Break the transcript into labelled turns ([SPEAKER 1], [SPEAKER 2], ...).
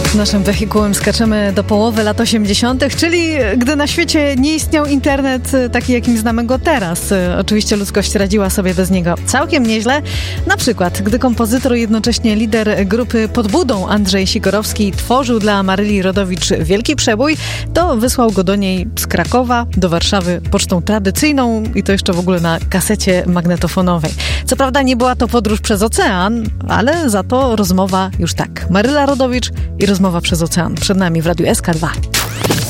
[SPEAKER 1] Naszym wehikułem skaczemy do połowy lat 80., czyli gdy na świecie nie istniał internet taki, jakim znamy go teraz. Oczywiście ludzkość radziła sobie bez niego całkiem nieźle. Na przykład, gdy kompozytor i jednocześnie lider grupy Pod Budą Andrzej Sikorowski tworzył dla Maryli Rodowicz wielki przebój, to wysłał go do niej z Krakowa do Warszawy pocztą tradycyjną i to jeszcze w ogóle na kasecie magnetofonowej. Co prawda nie była to podróż przez ocean, ale za to rozmowa już tak. Maryla Rodowicz i rozmowa przez ocean. Przed nami w Radiu SK2.